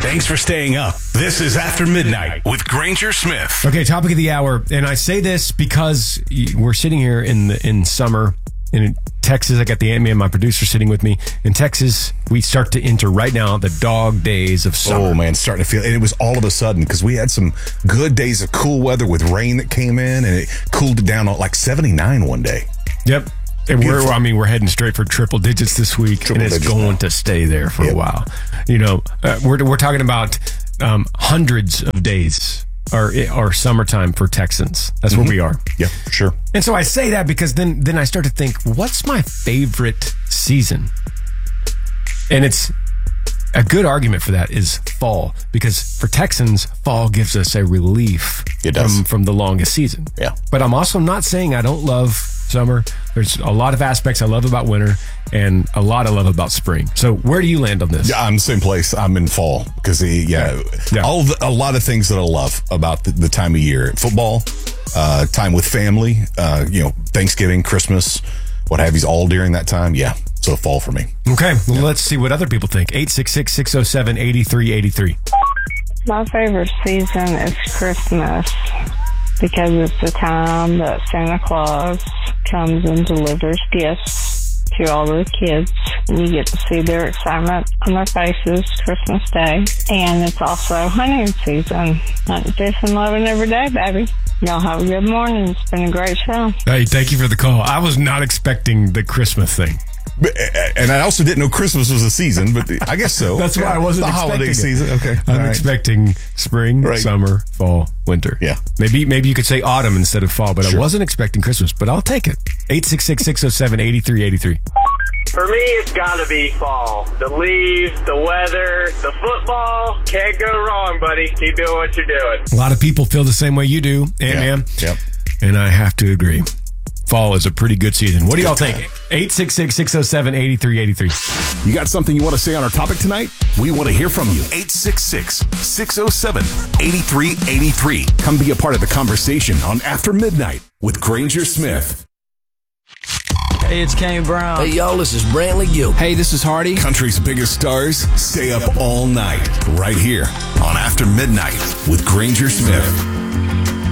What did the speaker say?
Thanks for staying up. This is After Midnight with Granger Smith. Okay, topic of the hour, and I say this because we're sitting here in summer in Texas. I got me and my producer sitting with me. In Texas, we start to enter right now the dog days of summer. Oh, man, starting to feel, and it was all of a sudden because we had some good days of cool weather with rain that came in, and it cooled it down like 79 one day. Yep. And we're heading straight for triple digits this week, and it's going to stay there for a while. You know, we're talking about hundreds of days are summertime for Texans. That's where we are. Yeah, sure. And so I say that because then I start to think, what's my favorite season? And it's a good argument for that is fall, because for Texans, fall gives us a relief from the longest season. Yeah. But I'm also not saying I don't love summer. There's a lot of aspects I love about winter and a lot I love about spring. So where do you land on this? Yeah, I'm the same place. I'm in fall because a lot of things that I love about the time of year. Football, time with family, Thanksgiving, Christmas, what have you, all during that time. Yeah. So fall for me. Okay. Well, let's see what other people think. 866-607-8383. My favorite season is Christmas because it's the time that Santa Claus comes and delivers gifts to all the kids. You get to see their excitement on their faces Christmas Day. And it's also hunting season. Hunting, fishing, loving every day, baby. Y'all have a good morning. It's been a great show. Hey, thank you for the call. I was not expecting the Christmas thing. And I also didn't know Christmas was a season, but I guess so. That's why I wasn't the expecting holiday season. Okay, I'm expecting spring, summer, fall, winter. Yeah, maybe you could say autumn instead of fall, but I wasn't expecting Christmas. But I'll take it. 866-607-8383. For me, it's got to be fall. The leaves, the weather, the football. Can't go wrong, buddy. Keep doing what you're doing. A lot of people feel the same way you do, Ant-Man. Yep. And I have to agree. Fall is a pretty good season. What do y'all think? 866-607-8383. You got something you want to say on our topic tonight? We want to hear from you. 866-607-8383. Come be a part of the conversation on After Midnight with Granger Smith. Hey, it's Kane Brown. Hey, y'all, this is Brantley Gill. Hey, this is Hardy. Country's biggest stars stay up all night right here on After Midnight with Granger Smith.